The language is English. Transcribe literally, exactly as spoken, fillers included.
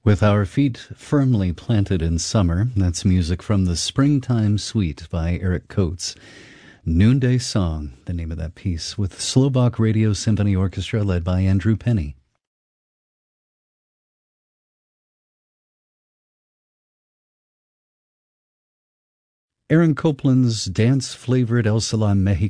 With our feet firmly planted in summer, that's music from the Springtime Suite by Eric Coates. Noonday Song, the name of that piece, with Slovak Radio Symphony Orchestra led by Andrew Penny. Aaron Copland's dance-flavored El Salam Mexican